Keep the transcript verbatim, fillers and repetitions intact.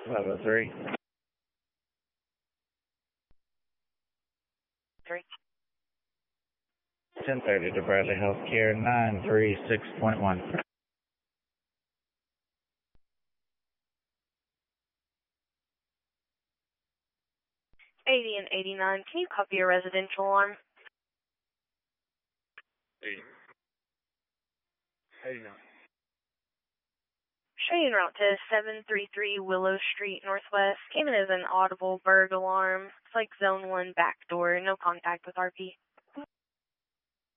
Level three. Three. ten thirty to Bradley Healthcare, nine three six point one. eighty and eighty-nine. Can you copy a residential alarm? eighty. eighty-nine. Showing route to seven three three Willow Street Northwest. Came in as an audible burg alarm. It's like zone one backdoor. No contact with R P.